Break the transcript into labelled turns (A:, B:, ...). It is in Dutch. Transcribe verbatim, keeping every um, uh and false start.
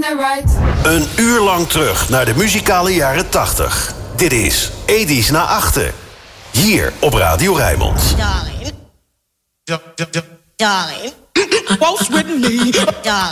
A: right.
B: Een uur lang terug naar de muzikale jaren tachtig. Dit is Edi's na achten. Hier op Radio Rijnmond.
C: Darling. Darling. Waltz with me. Darling.